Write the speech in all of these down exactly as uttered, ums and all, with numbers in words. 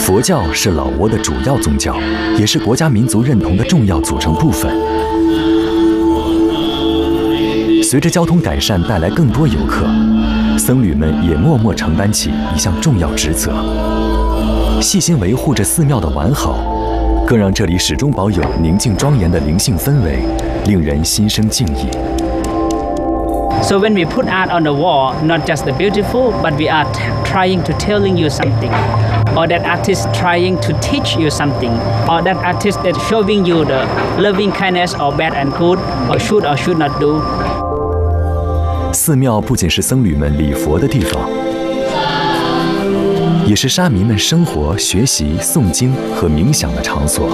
佛教是老挝的主要宗教，也是国家民族认同的重要组成部分。随着交通改善带来更多游客，僧侣们也默默承担起一项重要职责，细心维护着寺庙的完好，更让这里始终保有宁静庄严的灵性氛围，令人心生敬意。 So when we put art on the wall, not just the beautiful, but we are trying to telling you something, or that artist trying to teach you something, or that artist that showing you the loving kindness or bad and good, or should or should not do. 寺庙不仅是僧侣们礼佛的地方，也是沙弥们生活、学习、诵经和冥想的场所。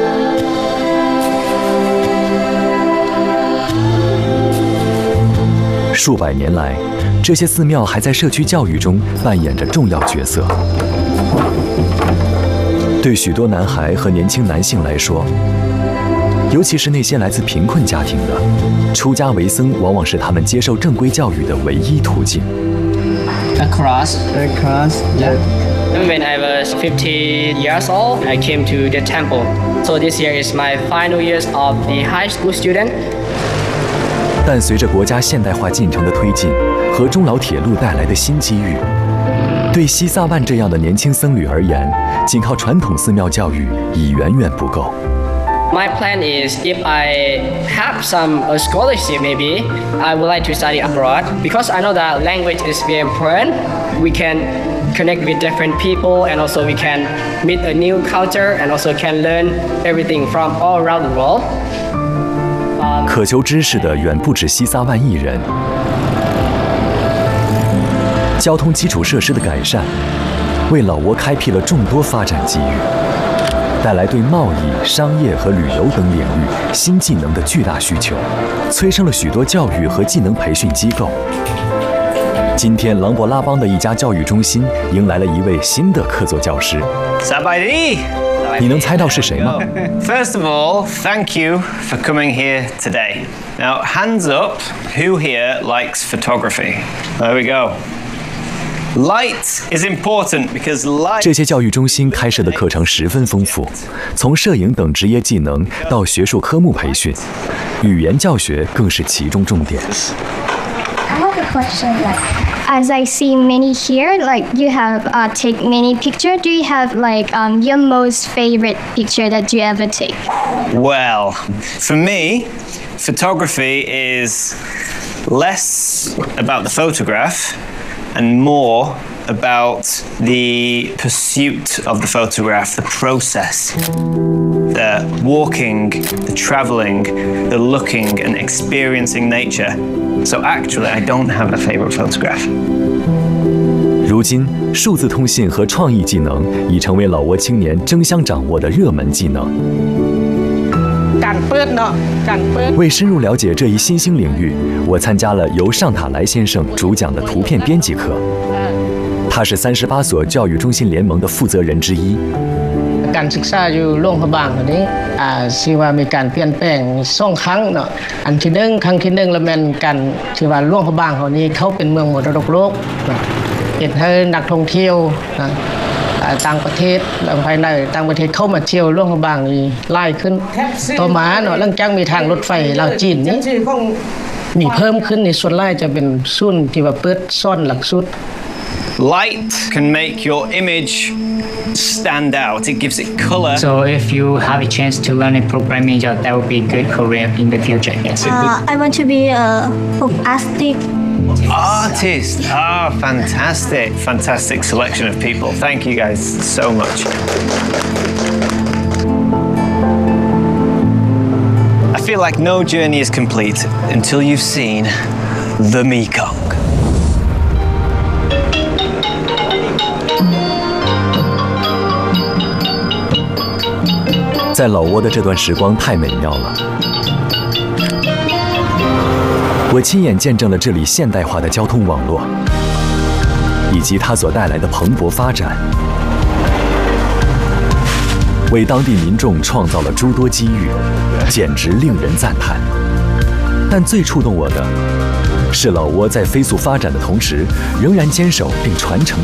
数百年来，这些寺庙还在社区教育中扮演着重要角色。对许多男孩和年轻男性来说，尤其是那些来自贫困家庭的，出家为僧往往是他们接受正规教育的唯一途径。 A cross. A cross. Yeah. When I was fifteen years old, I came to the temple. So this year is my final years of the high school student. 但随着国家现代化进程的推进和中老铁路带来的新机遇，对西萨万这样的年轻僧侣而言，仅靠传统寺庙教育已远远不够。 My plan is if I have some uh, scholarship, maybe I would like to study abroad because I know that language is very important. We can connect with different people, and also we can meet a new culture, and also can learn everything from all around the world. 渴求知识的远不止西萨万一人。交通基础设施的改善，为老挝开辟了众多发展机遇，带来对贸易、商业和旅游等领域新技能的巨大需求，催生了许多教育和技能培训机构。今天，琅勃拉邦的一家教育中心迎来了一位新的客座教师。 萨拜迪。 你能猜到是谁吗 ？First of all, thank you for coming here today. Now, hands up, who here likes photography? There we go. Light is important because light. 这些教育中心开设的课程十分丰富，从摄影等职业技能到学术科目培训，语言教学更是其中重点。 I have a question. Like, as I see many here, like you have uh, take many picture. Do you have like um, your most favorite picture that you ever take? Well, for me, photography is less about the photograph and more about the pursuit of the photograph, the process, the walking, the traveling, the looking and experiencing nature. So actually, I don't have a favorite photograph. 如今，数字通信和创意技能已成为老挝青年争相掌握的热门技能。为深入了解这一新兴领域，我参加了由尚塔莱先生主讲的图片编辑课。他是三十八所教育中心联盟的负责人之一。 การศึกษาอยู่หลวงพระบางอันนี้อ่าชื่อว่ามีการเปลี่ยนแปลงสองครั้งเนาะอันที่หนึ่งครั้งที่หนึ่งแล้วแม่นกันชื่อว่าหลวงพระบางเขานี้เขาเป็นเมืองมรดกโลกนะเฮ็ดให้นักท่องเที่ยวนะต่างประเทศและภายในต่างประเทศเข้ามาเที่ยวหลวงพระบางนี่หลายขึ้นต่อมาเนาะหลังจากมีทางรถไฟลาวจีนนี้มีเพิ่มขึ้นในส่วนหลายจะเป็นศูนย์ที่ว่าเปิดซ่อนหลักสูตร Light can make your image stand out. It gives it color. So if you have a chance to learn a programming job, that would be a good career in the future. Yes. Uh, I want to be a artistic. Artist. Ah, oh, fantastic. Fantastic selection of people. Thank you guys so much. I feel like no journey is complete until you've seen the Mekong. 在老挝的这段时光太美妙了，我亲眼见证了这里现代化的交通网络，以及它所带来的蓬勃发展，为当地民众创造了诸多机遇，简直令人赞叹。但最触动我的是老挝在飞速发展的同时，仍然坚守并传承